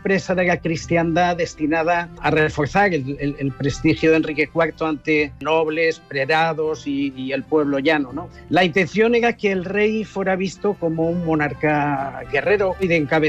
empresa de la cristiandad destinada a reforzar el prestigio de Enrique IV ante nobles, prelados y el pueblo llano, ¿no? La intención era que el rey fuera visto como un monarca guerrero y de encabezar